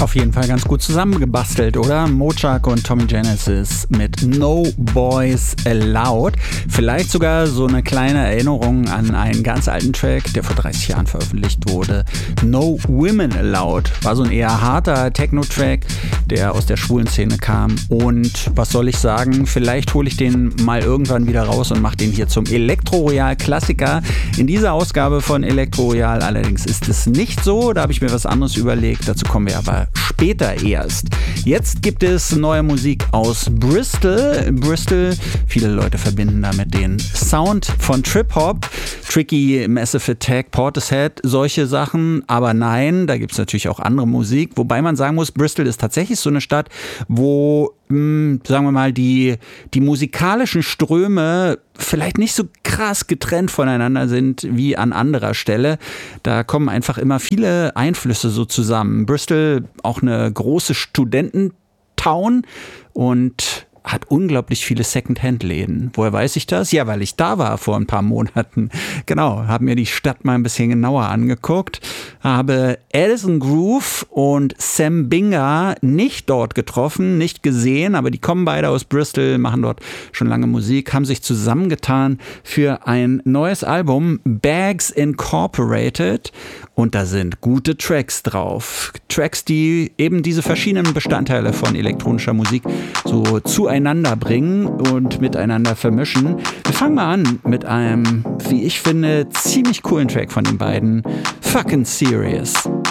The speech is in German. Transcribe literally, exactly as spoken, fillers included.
Auf jeden Fall ganz gut zusammengebastelt, oder? Mochak und Tommy Genesis mit No Boys Allowed. Vielleicht sogar so eine kleine Erinnerung an einen ganz alten Track, der vor dreißig Jahren veröffentlicht wurde. No Women Allowed. War so ein eher harter Techno-Track, der aus der schwulen Szene kam. Und was soll ich sagen? Vielleicht hole ich den mal irgendwann wieder raus und mache den hier zum Elektro-Royal-Klassiker. In dieser Ausgabe von Elektro-Royal allerdings ist es nicht so. Da habe ich mir was anderes überlegt. Dazu kommen wir aber später erst. Jetzt gibt es neue Musik aus Bristol. Bristol, viele Leute verbinden damit den Sound von Trip-Hop, Tricky, Massive Attack, Portishead, solche Sachen. Aber nein, da gibt es natürlich auch andere Musik. Wobei man sagen muss, Bristol ist tatsächlich so eine Stadt, wo, mh, sagen wir mal, die, die musikalischen Ströme vielleicht nicht so krass getrennt voneinander sind wie an anderer Stelle. Da kommen einfach immer viele Einflüsse so zusammen. Bristol, auch eine große Studententown und hat unglaublich viele Second-Hand-Läden. Woher weiß ich das? Ja, weil ich da war vor ein paar Monaten. Genau, habe mir die Stadt mal ein bisschen genauer angeguckt. Habe Alison Groove und Sam Binga nicht dort getroffen, nicht gesehen, aber die kommen beide aus Bristol, machen dort schon lange Musik, haben sich zusammengetan für ein neues Album, Bags Incorporated. Und da sind gute Tracks drauf. Tracks, die eben diese verschiedenen Bestandteile von elektronischer Musik so zueinander bringen und miteinander vermischen. Wir fangen mal an mit einem, wie ich finde, ziemlich coolen Track von den beiden. Fucking Serious.